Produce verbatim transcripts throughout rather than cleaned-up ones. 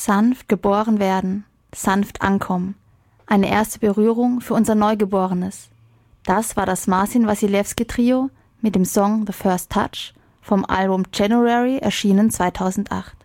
Sanft geboren werden, sanft ankommen. Eine erste Berührung für unser Neugeborenes. Das war das Marcin Wasilewski-Trio mit dem Song The First Touch vom Album January, erschienen zweitausendacht.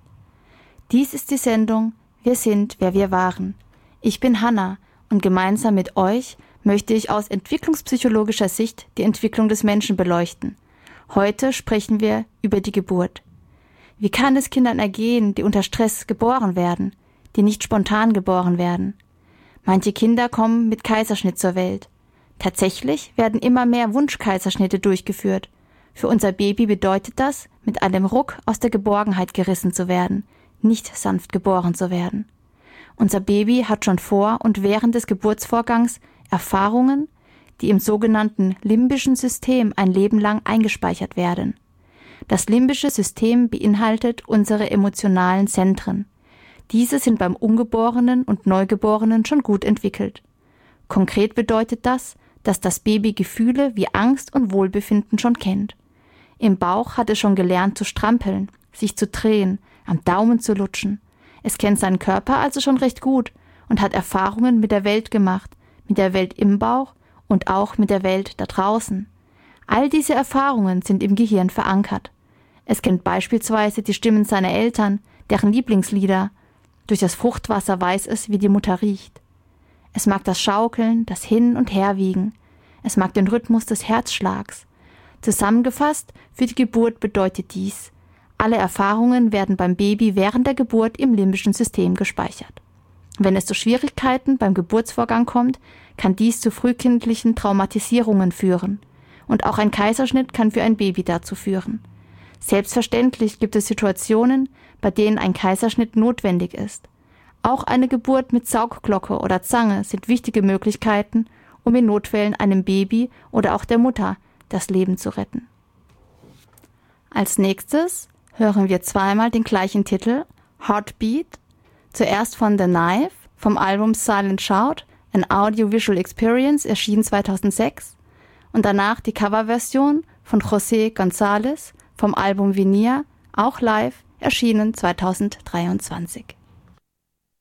Dies ist die Sendung Wir sind, wer wir waren. Ich bin Hanna und gemeinsam mit euch möchte ich aus entwicklungspsychologischer Sicht die Entwicklung des Menschen beleuchten. Heute sprechen wir über die Geburt. Wie kann es Kindern ergehen, die unter Stress geboren werden, die nicht spontan geboren werden? Manche Kinder kommen mit Kaiserschnitt zur Welt. Tatsächlich werden immer mehr Wunschkaiserschnitte durchgeführt. Für unser Baby bedeutet das, mit einem Ruck aus der Geborgenheit gerissen zu werden, nicht sanft geboren zu werden. Unser Baby hat schon vor und während des Geburtsvorgangs Erfahrungen, die im sogenannten limbischen System ein Leben lang eingespeichert werden. Das limbische System beinhaltet unsere emotionalen Zentren. Diese sind beim Ungeborenen und Neugeborenen schon gut entwickelt. Konkret bedeutet das, dass das Baby Gefühle wie Angst und Wohlbefinden schon kennt. Im Bauch hat es schon gelernt zu strampeln, sich zu drehen, am Daumen zu lutschen. Es kennt seinen Körper also schon recht gut und hat Erfahrungen mit der Welt gemacht, mit der Welt im Bauch und auch mit der Welt da draußen. All diese Erfahrungen sind im Gehirn verankert. Es kennt beispielsweise die Stimmen seiner Eltern, deren Lieblingslieder. Durch das Fruchtwasser weiß es, wie die Mutter riecht. Es mag das Schaukeln, das Hin- und Herwiegen. Es mag den Rhythmus des Herzschlags. Zusammengefasst, für die Geburt bedeutet dies: Alle Erfahrungen werden beim Baby während der Geburt im limbischen System gespeichert. Wenn es zu Schwierigkeiten beim Geburtsvorgang kommt, kann dies zu frühkindlichen Traumatisierungen führen. Und auch ein Kaiserschnitt kann für ein Baby dazu führen. Selbstverständlich gibt es Situationen, bei denen ein Kaiserschnitt notwendig ist. Auch eine Geburt mit Saugglocke oder Zange sind wichtige Möglichkeiten, um in Notfällen einem Baby oder auch der Mutter das Leben zu retten. Als nächstes hören wir zweimal den gleichen Titel, Heartbeat, zuerst von The Knife vom Album Silent Shout, an Audiovisual Experience, erschienen zweitausendsechs, und danach die Coverversion von José González vom Album Venia, auch live, erschienen zweitausenddreiundzwanzig.